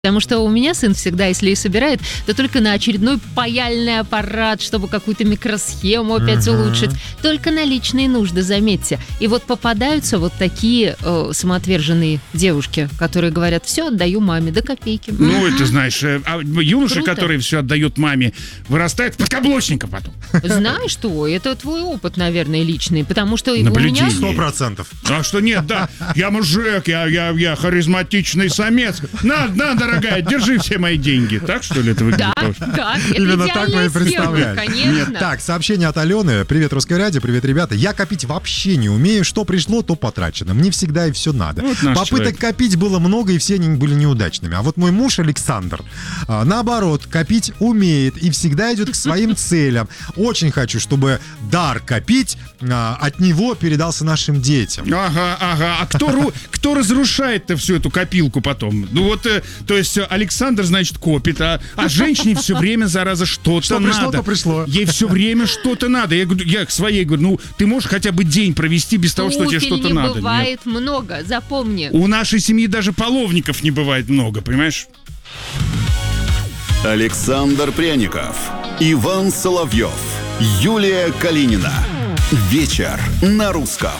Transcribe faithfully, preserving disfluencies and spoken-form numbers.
Потому что у меня сын всегда, если и собирает, то только на очередной паяльный аппарат, чтобы какую-то микросхему опять uh-huh. улучшить. Только на личные нужды, заметьте. И вот попадаются вот такие э, самоотверженные девушки, которые говорят: все отдаю маме до копейки. Ну, это знаешь, а юноша, Круто. который все отдает маме, вырастает подкаблучника потом. Знаешь что? Это твой опыт, наверное, личный. Потому что у меня... Сто процентов. А что нет, да. Я мужик, я, я, я харизматичный самец. На, на, дорогая, держи все мои деньги. Так, что ли, это выглядит? Да, да, это Именно так мы и идеальная схема, представляем. конечно. Так, сообщение от Алены. Привет, Русское радио, привет, ребята. Я копить вообще не умею. Что пришло, то потрачено. Мне всегда и все надо. Вот наш Попыток человек. копить было много, и все они были неудачными. А вот мой муж Александр, а, наоборот, копить умеет и всегда идет к своим целям. Очень хочу, чтобы дар копить а, от него передался нашим детям. Ага, ага. А кто, ру- кто разрушает-то всю эту копилку потом? Ну вот, э, то есть Александр, значит, копит, а, а женщине все время, зараза, что-то Что надо. пришло, то пришло. Ей все время что-то надо. Я, говорю, я к своей говорю: ну, ты можешь хотя бы день провести без того, что тебе Туфель что-то не надо? бывает много, запомни. Нет. У нашей семьи даже половников не бывает много, понимаешь? Александр Пряников, Иван Соловьев, Юлия Калинина. Вечер на русском.